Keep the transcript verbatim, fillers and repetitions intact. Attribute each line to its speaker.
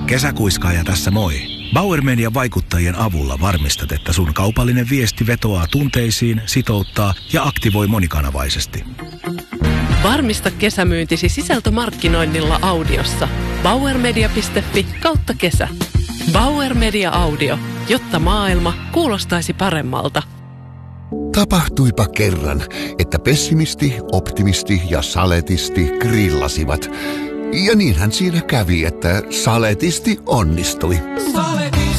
Speaker 1: Kesäkuiskaaja tässä moi. Bauer Median vaikuttajien avulla varmistat, että sun kaupallinen viesti vetoaa tunteisiin, sitouttaa ja aktivoi monikanavaisesti.
Speaker 2: Varmista kesämyyntisi sisältömarkkinoinnilla audiossa. bauermedia piste fi kautta kesä. Bauer Media Audio, jotta maailma kuulostaisi paremmalta.
Speaker 3: Tapahtuipa kerran, että pessimisti, optimisti ja saletisti grillasivat. Ja niinhän siinä kävi, että saletisti onnistui.
Speaker 4: Saletisti.